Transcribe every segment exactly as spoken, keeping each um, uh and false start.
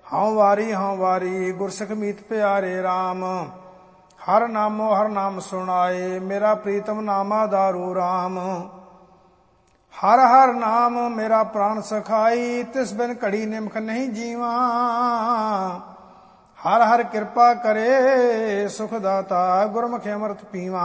ਹਉ ਵਾਰੀ ਹਉ ਵਾਰੀ ਗੁਰਸਿੱਖ ਮੀਤ ਪਿਆਰੇ ਰਾਮ। ਹਰ ਨਾਮੋ ਹਰ ਨਾਮ ਸੁਣਾਏ ਮੇਰਾ ਪ੍ਰੀਤਮ ਨਾਮਾ ਦਾਰੂ ਰਾਮ। ਹਰ ਹਰ ਨਾਮ ਮੇਰਾ ਪ੍ਰਾਣ ਸਖਾਈ ਤਿਸ ਬਿਨ ਘੜੀ ਨਿਮਖ ਨਹੀਂ ਜੀਵਾ। ਹਰ ਹਰ ਕਿਰਪਾ ਕਰੇ ਸੁਖ ਦਾਤਾ ਗੁਰਮੁਖਿ ਅੰਮ੍ਰਿਤ ਪੀਵਾ।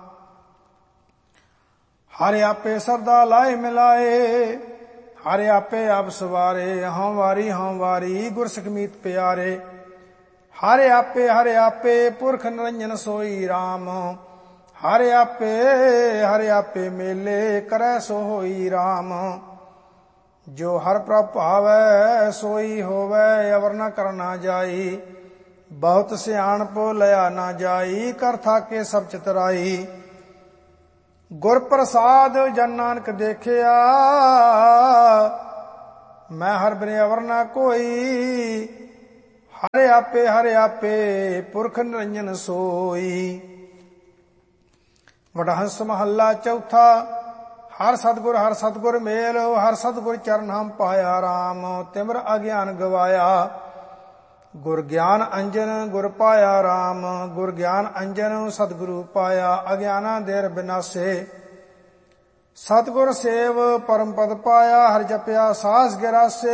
ਹਰਿ ਆਪੇ ਸਰਦਾ ਲਾਏ ਮਿਲਾਏ ਹਰਿ ਆਪੇ ਆਪ ਸਵਾਰੇ। ਹਉ ਵਾਰੀ ਹਉ ਵਾਰੀ ਗੁਰਸਿੱਖ ਮੀਤ ਪਿਆਰੇ। ਹਰਿ ਆਪੇ ਹਰਿ ਆਪੇ ਪੁਰਖ ਨਿਰੰਜਨ ਸੋਈ ਰਾਮ। ਹਰਿ ਆਪੇ ਹਰਿ ਆਪੇ ਮੇਲੇ ਕਰੈ ਸੋ ਹੋਈ ਰਾਮ। ਜੋ ਹਰ ਪ੍ਰਭ ਭਾਵੈ ਸੋਈ ਹੋਵੈ ਅਵਰ ਨ ਕਰਨਾ ਜਾਈ। ਬਹੁਤ ਸਿਆਣਪ ਲਿਆ ਨਾ ਜਾਈ ਕਰ ਥਾਕੇ ਸਭ ਚਤਰਾਈ। ਗੁਰ ਪ੍ਰਸਾਦ ਜਨ ਨਾਨਕ ਦੇਖਿਆ ਮੈਂ ਹਰ ਬਿਨ ਅਵਰ ਨਾ ਕੋਈ। ਹਰਿ ਆਪੇ ਹਰਿ ਆਪੇ ਪੁਰਖ ਨਿਰੰਜਨ ਸੋਈ। ਵਡਹੰਸ ਮਹੱਲਾ ਚੌਥਾ। ਹਰ ਸਤਿਗੁਰ ਹਰ ਸਤਿਗੁਰ ਮੇਲ ਹਰ ਸਤਿਗੁਰ ਚਰਨ ਹਮ ਪਾਇਆ ਰਾਮ। ਤਿਮਰ ਅਗਿਆਨ ਗਵਾਇਆ ਗੁਰ ਗਿਆਨ ਅੰਜਨ ਗੁਰ ਪਾਇਆ ਰਾਮ। ਗੁਰ ਗਿਆਨ ਅੰਜਨ ਸਤਿਗੁਰੂ ਪਾਇਆ ਅਗਿਆਨਾ ਦੇਰ ਬਿਨਾਸੇ। ਸਤਿਗੁਰ ਸੇਵ ਪਰਮ ਪਦ ਪਾਇਆ ਹਰਿ ਜਪਿਆ ਸਾਸ ਗਿਰਾਸੇ।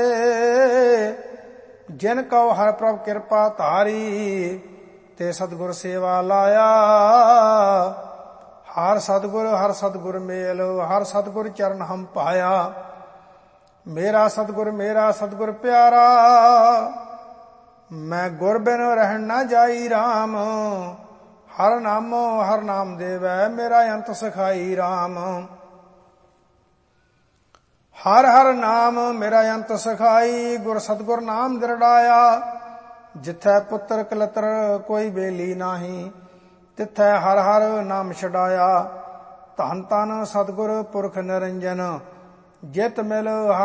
ਜਿਨ ਕਉ ਹਰਿ ਪ੍ਰਭ ਕਿਰਪਾ ਧਾਰੀ ਤੇ ਸਤਿਗੁਰ ਸੇਵਾ ਲਾਇਆ। ਹਰ ਸਤਿਗੁਰ ਹਰ ਸਤਿਗੁਰ ਮੇਲ ਹਰ ਸਤਿਗੁਰ ਚਰਨ ਹਮ ਪਾਇਆ। ਮੇਰਾ ਸਤਿਗੁਰ ਮੇਰਾ ਸਤਿਗੁਰ ਪਿਆਰਾ ਮੈਂ ਗੁਰ ਬਿਨ ਰਹਿਣ ਨਾ ਜਾਈ ਰਾਮ। ਹਰ ਨਾਮੋ ਹਰ ਨਾਮ ਦੇਵੈ ਮੇਰਾ ਅੰਤ ਸਖਾਈ ਰਾਮ। ਹਰ ਹਰ ਨਾਮ ਮੇਰਾ ਅੰਤ ਸਖਾਈ ਗੁਰ ਸਤਿਗੁਰ ਨਾਮ ਦ੍ਰਿੜਾਇਆ। ਜਿਥੈ ਪੁੱਤਰ ਕਲਤਰ ਕੋਈ ਬੇਲੀ ਨਾਹੀ ਤਿਥੈ ਹਰ ਹਰ ਨਾਮ ਛਡਾਇਆ। ਧੰਨ ਧੰਨ ਸਤਿਗੁਰ ਪੁਰਖ ਨਿਰੰਜਨ ਜਿਤ ਮਿਲ